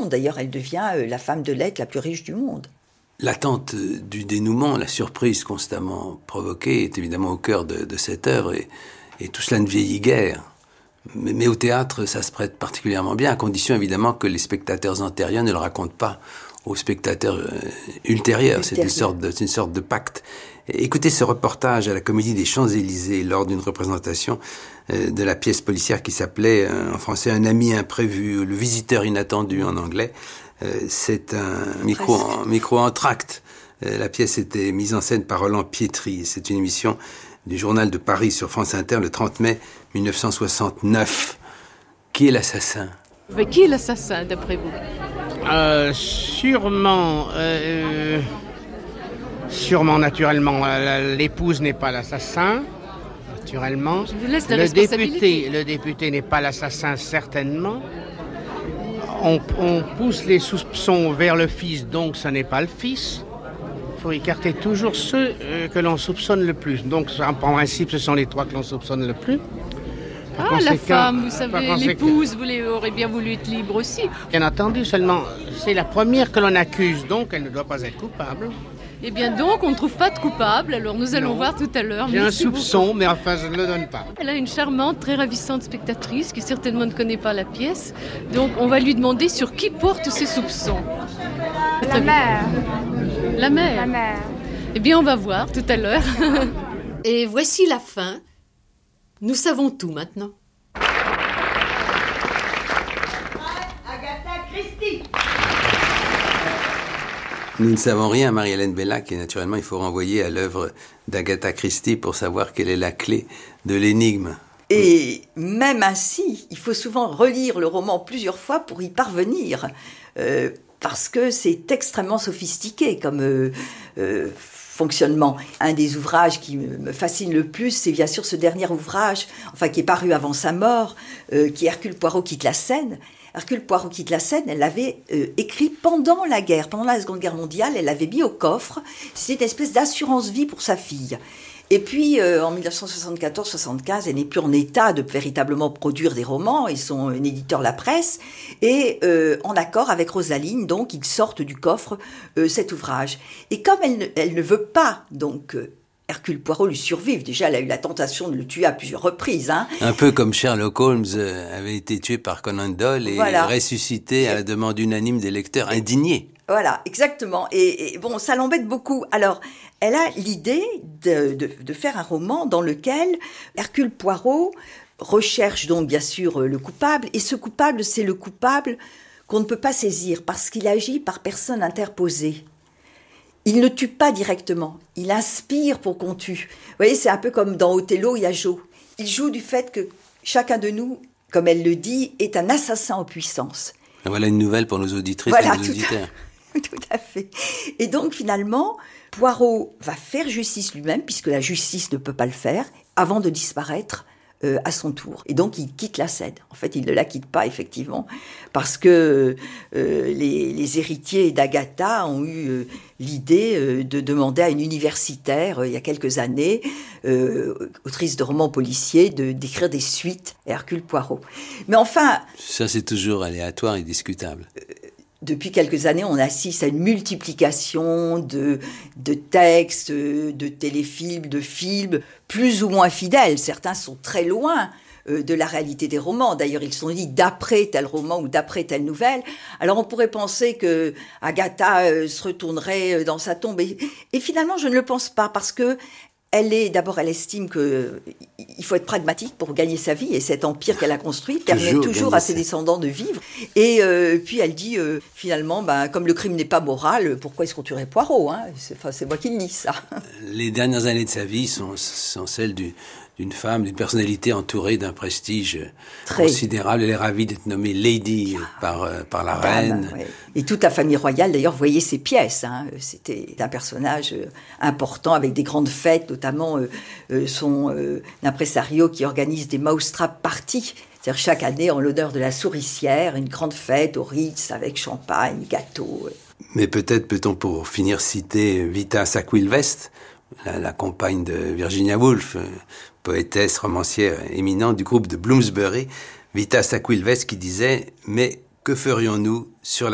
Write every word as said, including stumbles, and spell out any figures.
monde. D'ailleurs, elle devient euh, la femme de lettres la plus riche du monde. L'attente du dénouement, la surprise constamment provoquée est évidemment au cœur de, de cette œuvre et, et tout cela ne vieillit guère. Mais, mais au théâtre, ça se prête particulièrement bien, à condition évidemment que les spectateurs antérieurs ne le racontent pas aux spectateurs euh, ultérieurs. C'est une sorte de, c'est une sorte de pacte. Écoutez ce reportage à la Comédie des Champs-Élysées lors d'une représentation euh, de la pièce policière qui s'appelait euh, en français « Un ami imprévu », le visiteur inattendu en anglais. Euh, c'est un micro, en, micro entracte. Euh, la pièce était mise en scène par Roland Pietri. C'est une émission du Journal de Paris sur France Inter le trente mai mille neuf cent soixante-neuf. Qui est l'assassin ? Mais qui est l'assassin, d'après vous ? euh, Sûrement... Euh, sûrement, naturellement. L'épouse n'est pas l'assassin, naturellement. Je vous laisse la le responsabilité. Député, le député n'est pas l'assassin, certainement. On, on pousse les soupçons vers le fils, donc ce n'est pas le fils. Il faut écarter toujours ceux euh, que l'on soupçonne le plus. Donc, en principe, ce sont les trois que l'on soupçonne le plus. Par ah, la femme, vous savez, l'épouse, vous aurait bien voulu être libre aussi. Bien entendu, seulement, c'est la première que l'on accuse, donc elle ne doit pas être coupable. Eh bien donc, on ne trouve pas de coupable, alors nous allons non. voir tout à l'heure. J'ai Merci un soupçon, beaucoup. Mais enfin, je ne le donne pas. Elle a une charmante, très ravissante spectatrice qui certainement ne connaît pas la pièce. Donc, on va lui demander sur qui porte ses soupçons. La mère. La mère. La mère. Eh bien, on va voir tout à l'heure. Et voici la fin. Nous savons tout maintenant. Agatha Christie. Nous ne savons rien, Marie-Hélène Bellac, et naturellement, il faut renvoyer à l'œuvre d'Agatha Christie pour savoir quelle est la clé de l'énigme. Et même ainsi, il faut souvent relire le roman plusieurs fois pour y parvenir, euh, parce que c'est extrêmement sophistiqué comme euh, euh, fonctionnement. Un des ouvrages qui me fascine le plus, c'est bien sûr ce dernier ouvrage, enfin qui est paru avant sa mort, euh, qui est Hercule Poirot quitte la Seine. Hercule Poirot quitte la Seine, elle l'avait euh, écrit pendant la guerre, pendant la Seconde Guerre mondiale, elle l'avait mis au coffre. C'était une espèce d'assurance-vie pour sa fille. Et puis, euh, en dix-neuf cent soixante-quatorze soixante-quinze, elle n'est plus en état de véritablement produire des romans. Ils sont un éditeur La Presse. Et euh, en accord avec Rosaline, donc, ils sortent du coffre euh, cet ouvrage. Et comme elle ne, elle ne veut pas, donc... Euh, Hercule Poirot lui survive. Déjà, elle a eu la tentation de le tuer à plusieurs reprises. Hein. Un peu comme Sherlock Holmes avait été tué par Conan Doyle et voilà. ressuscité à la demande unanime des lecteurs indignés. Voilà, exactement. Et, et bon, ça l'embête beaucoup. Alors, elle a l'idée de, de, de faire un roman dans lequel Hercule Poirot recherche donc bien sûr le coupable. Et ce coupable, c'est le coupable qu'on ne peut pas saisir parce qu'il agit par personne interposée. Il ne tue pas directement, il inspire pour qu'on tue. Vous voyez, c'est un peu comme dans Othello, il y a Jo. Il joue du fait que chacun de nous, comme elle le dit, est un assassin en puissance. Voilà une nouvelle pour nos auditrices voilà, et nos auditeurs. À, tout à fait. Et donc, finalement, Poirot va faire justice lui-même, puisque la justice ne peut pas le faire, avant de disparaître Euh, à son tour. Et donc, il quitte la Seine. En fait, il ne la quitte pas, effectivement, parce que euh, les, les héritiers d'Agatha ont eu euh, l'idée euh, de demander à une universitaire, euh, il y a quelques années, euh, autrice de romans policiers, de, d'écrire des suites à Hercule Poirot. Mais enfin... Ça, c'est toujours aléatoire et discutable. Euh, Depuis quelques années, on assiste à une multiplication de, de textes, de téléfilms, de films, plus ou moins fidèles. Certains sont très loin euh, de la réalité des romans. D'ailleurs, ils sont dit d'après tel roman ou d'après telle nouvelle. Alors, on pourrait penser que Agatha euh, se retournerait dans sa tombe. Et, et finalement, je ne le pense pas, parce que Elle est, d'abord, elle estime qu'il faut être pragmatique pour gagner sa vie, et cet empire qu'elle a construit permet toujours, toujours à ses descendants de vivre. Et euh, puis elle dit, euh, finalement, ben, comme le crime n'est pas moral, pourquoi est-ce qu'on tuerait Poirot, hein? c'est, enfin, c'est moi qui le dis, ça. Les dernières années de sa vie sont, sont celles du, d'une femme, d'une personnalité entourée d'un prestige Très. considérable. Elle est ravie d'être nommée Lady par, euh, par la Dame, reine. Ouais. Et toute la famille royale, d'ailleurs, voyait ses pièces. Hein. C'était un personnage euh, important, avec des grandes fêtes, notamment euh, euh, son euh, impresario qui organise des mousetrap parties. C'est-à-dire chaque année, en l'honneur de la souricière, une grande fête au Ritz avec champagne, gâteaux. Mais peut-être peut-on, pour finir, citer Vita Sackville-West, la, la compagne de Virginia Woolf, poétesse, romancière éminente du groupe de Bloomsbury, Vita Sackville-West, qui disait « Mais que ferions-nous sur la